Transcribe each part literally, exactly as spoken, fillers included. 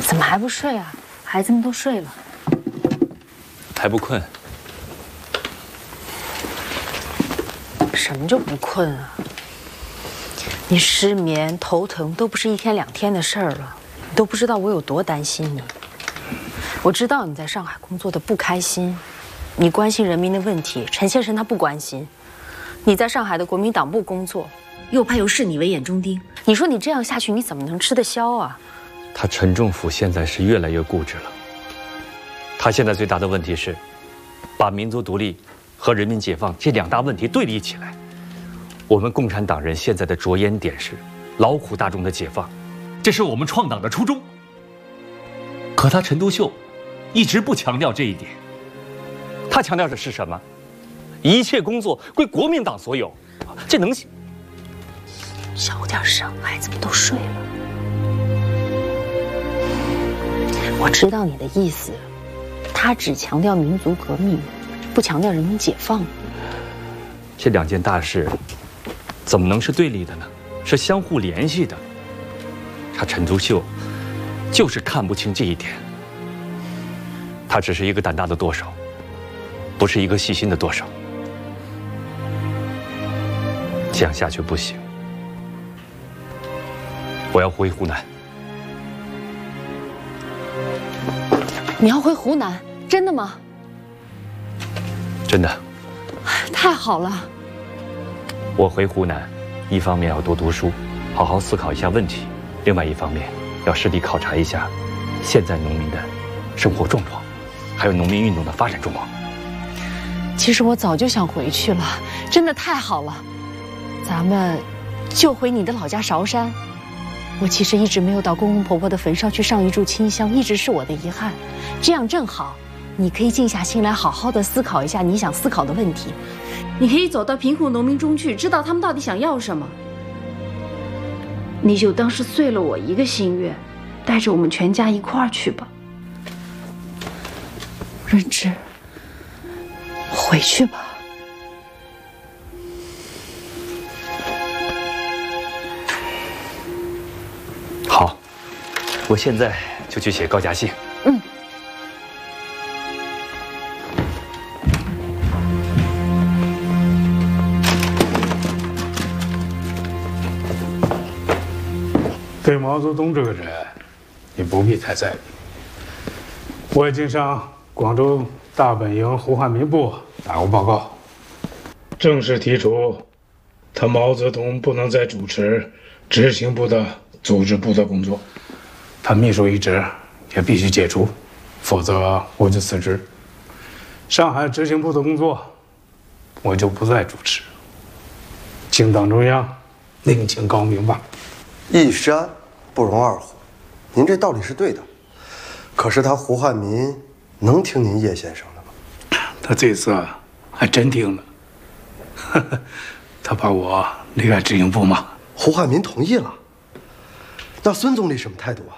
怎么还不睡啊？孩子们都睡了， 还不困？ 什么就不困啊？你失眠、头疼都不是一天两天的事儿了，你都不知道我有多担心你。我知道你在上海工作的不开心，你关心人民的问题，陈先生他不关心。你在上海的国民党部工作，右派又视你为眼中钉，你说你这样下去，你怎么能吃得消啊？ 他陈政府现在是越来越固执了。他现在最大的问题是，把民族独立和人民解放这两大问题对立起来。我们共产党人现在的着眼点是劳苦大众的解放，这是我们创党的初衷。可他陈独秀一直不强调这一点，他强调的是什么？一切工作归国民党所有，这能行？ 小点声，孩子们都睡了。我知道你的意思，他只强调民族革命，不强调人民解放。 这两件大事怎么能是对立的呢？是相互联系的。他陈独秀就是看不清这一点。他只是一个胆大的舵手，不是一个细心的舵手。这样下去不行，我要回湖南。 你要回湖南？真的吗？ 真的。 太好了。 我回湖南，一方面要多读书，好好思考一下问题；另外一方面要实地考察一下现在农民的生活状况，还有农民运动的发展状况。 其实我早就想回去了，真的太好了。咱们就回你的老家韶山。我其实一直没有到公公婆婆的坟上去上一炷清香，一直是我的遗憾。这样正好，你可以静下心来，好好的思考一下你想思考的问题。你可以走到贫苦农民中去，知道他们到底想要什么。你就当是遂了我一个心愿，带着我们全家一块儿去吧。润之，回去吧。 好，我现在就去写告假信。 嗯。 对毛泽东这个人，你不必太在意。我已经向广州大本营胡汉民部打过报告，正式提出，他毛泽东不能再主持执行部的组织部的工作，他秘书一职也必须解除，否则我就辞职。上海执行部的工作，我就不再主持。请党中央另请高明吧。 一山不容二虎，您这道理是对的。可是他胡汉民能听您叶先生的吗？ 他这次还真听了。他把我离开执行部吗？ 胡汉民同意了。那孙总理什么态度啊？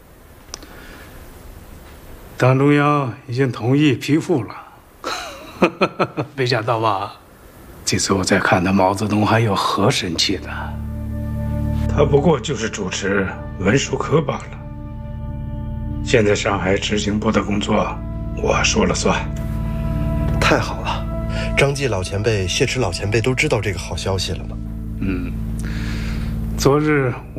党中央已经同意批复了。没想到吧？这次我再看他毛泽东还有何神气的？他不过就是主持文书科罢了。现在上海执行部的工作，我说了算。 太好了，张继老前辈、谢池老前辈都知道这个好消息了吗？ 嗯，昨日我。